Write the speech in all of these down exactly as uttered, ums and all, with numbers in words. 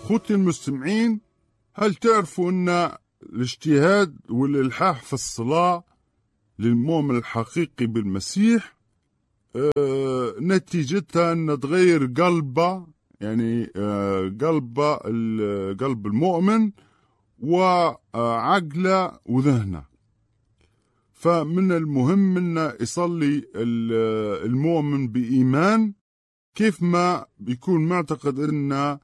أخوتي المستمعين، هل تعرفوا أن الاجتهاد والإلحاح في الصلاة للمؤمن الحقيقي بالمسيح آه نتيجتها أن تغير قلبه، يعني آه قلبه قلب المؤمن وعقله وذهنه. فمن المهم أن يصلي المؤمن بإيمان كيف ما بيكون معتقد أن آه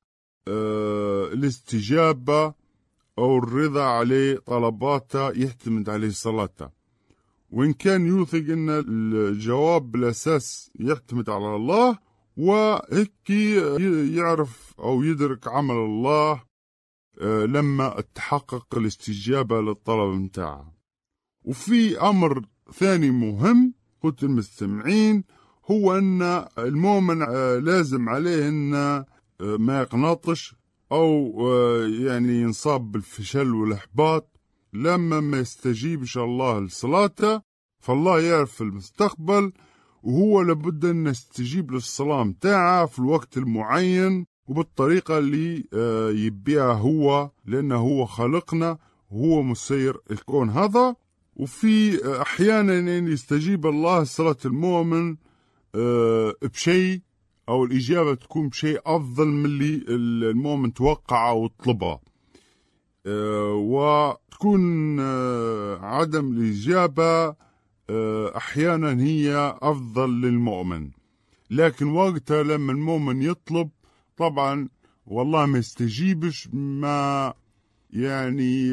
الاستجابة أو الرضا عليه طلباته يعتمد عليه صلاته، وإن كان يوثق أن الجواب بالأساس يعتمد على الله، وهيك يعرف أو يدرك عمل الله لما تحقق الاستجابة للطلب متاعه. وفي أمر ثاني مهم قلت المستمعين، هو أن المؤمن لازم عليه أن ما يقنطش أو يعني ينصاب بالفشل والإحباط لما ما يستجيبش الله لصلاته. فالله يعرف المستقبل، وهو لابد أن يستجيب للصلاة متاعه في الوقت المعين وبالطريقة اللي يبيها هو، لأنه هو خلقنا وهو مسير الكون هذا. وفي أحيانا يستجيب الله صلاة المؤمن بشيء أو الإجابة تكون بشيء أفضل من اللي المؤمن توقعه وطلبه، وتكون عدم الإجابة أحيانا هي أفضل للمؤمن. لكن وقتها لما المؤمن يطلب طبعا والله ما يستجيبش، ما يعني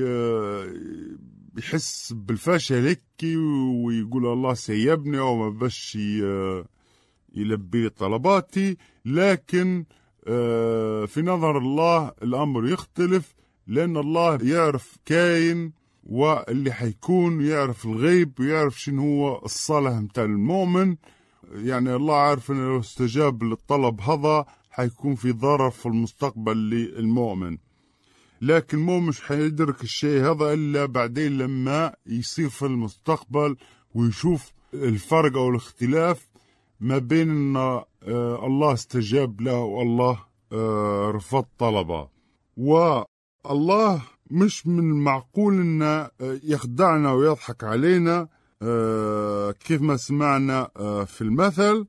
يحس بالفشل هيك ويقول الله سيبني أو ما بش يلبي طلباتي. لكن في نظر الله الأمر يختلف، لأن الله يعرف كاين واللي حيكون، يعرف الغيب ويعرف شنو هو الصلاة متاع المؤمن. يعني الله عارف أنه لو استجاب للطلب هذا حيكون في ضرر في المستقبل للمؤمن، لكن مو مش حيدرك الشيء هذا إلا بعدين لما يصير في المستقبل ويشوف الفرق أو الاختلاف ما بين أن الله استجاب له والله رفض طلبه. والله مش من المعقول أن يخدعنا ويضحك علينا كيف ما سمعنا في المثل،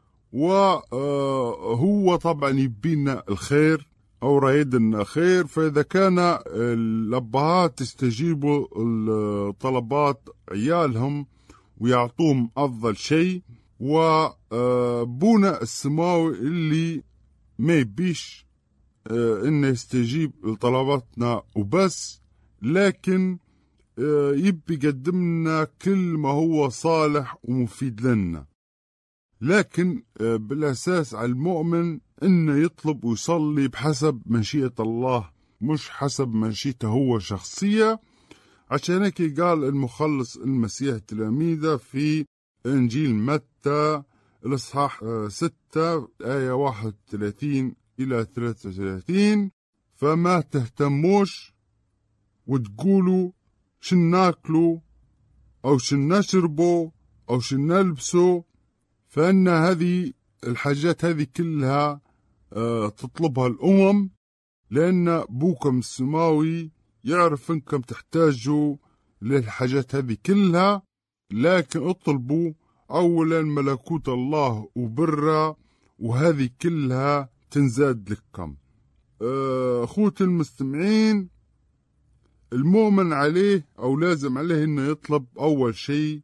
وهو طبعا يبينا الخير أو رايدنا خير. فإذا كان الأبهات يستجيبوا الطلبات عيالهم ويعطوهم أفضل شيء، وبونا السماوي اللي ما يبيش إنه يستجيب لطلباتنا وبس، لكن يبي يقدم لنا كل ما هو صالح ومفيد لنا. لكن بالأساس على المؤمن إنه يطلب ويصلي بحسب مشيئة الله مش حسب مشيئته هو شخصية. عشان هيك قال المخلص المسيح تلاميذه في إنجيل متى الإصحاح ستة آية واحد وثلاثين إلى ثلاثة وثلاثين: فما تهتموش وتقولوا شن ناكلوا أو شن نشربوا أو شن نلبسوا، فإن هذه الحاجات هذه كلها تطلبها الأمم، لأن بوكم السماوي يعرف أنكم تحتاجوا للحاجات هذه كلها. لكن اطلبوا أولا ملكوت الله وبره، وهذه كلها تنزاد لكم. أخوتي المستمعين، المؤمن عليه أو لازم عليه أنه يطلب أول شيء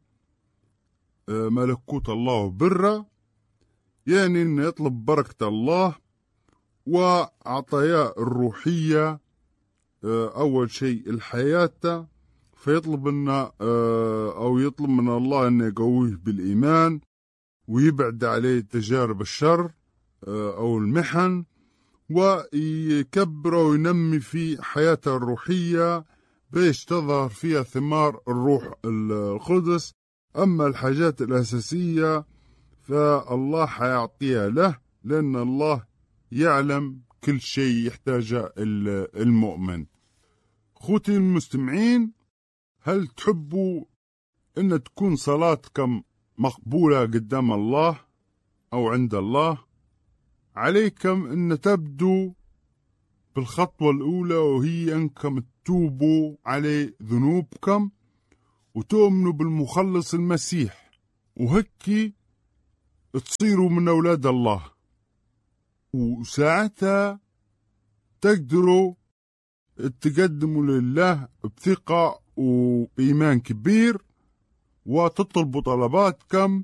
ملكوت الله وبره، يعني أنه يطلب بركة الله وعطاياه الروحية أول شيء الحياة. فيطلب أنه أو يطلب من الله أنه يقويه بالإيمان ويبعد عليه تجارب الشر أو المحن، ويكبره وينمي في حياته الروحية بيش تظهر فيها ثمار الروح القدس. أما الحاجات الأساسية فالله حيعطيها له، لأن الله يعلم كل شيء يحتاجه المؤمن. أخوتي المستمعين، هل تحبوا أن تكون صلاتكم مقبولة قدام الله أو عند الله؟ عليكم أن تبدوا بالخطوة الأولى، وهي أنكم تتوبوا على ذنوبكم وتؤمنوا بالمخلص المسيح، وهكي تصيروا من أولاد الله، وساعتها تقدروا تقدموا لله بثقة وإيمان كبير وتطلبوا طلباتكم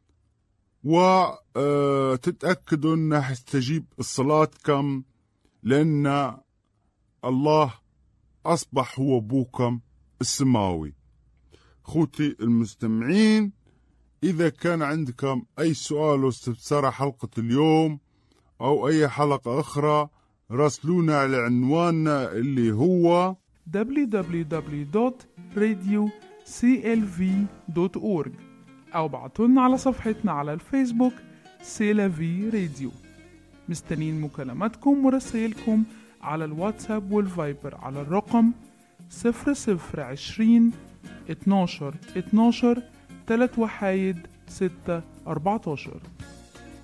وتتأكدوا أنه يستجيب صلاتكم، لأن الله أصبح هو أبوكم السماوي. خوتي المستمعين، إذا كان عندكم أي سؤال واستفسار حلقة اليوم أو أي حلقة أخرى، راسلونا على عنواننا اللي هو دبليو دبليو دبليو دوت راديو سي إل في دوت أورج، أو بعتولنا على صفحتنا على الفيسبوك سيلافي راديو. مستنين مكالماتكم ورسائلكم على الواتساب والفايبر على الرقم صفر صفر عشرين اتناشر اتناشر تلات وحايد ستة أربعتاشر.